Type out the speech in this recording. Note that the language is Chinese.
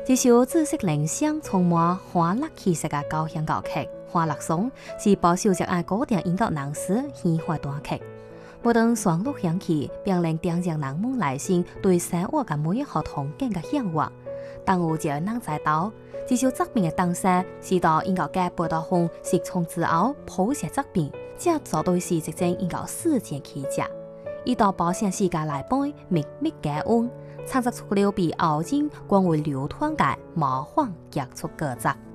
这首知识铃声充满欢乐气息嘅交响乐曲《欢乐颂》是保守热爱古典音乐人士喜欢单曲。不等双录响起，并令点将人们内心对生活嘅每一項憧憬嘅向往。當有一個人知道，這首作品嘅當時是到音樂家貝多芬失聰之後譜寫作品，這絕對是一件音樂史前奇蹟。伊到保險世界內邊秘密解溫，創作出了比後人廣為流傳嘅魔幻傑出歌作。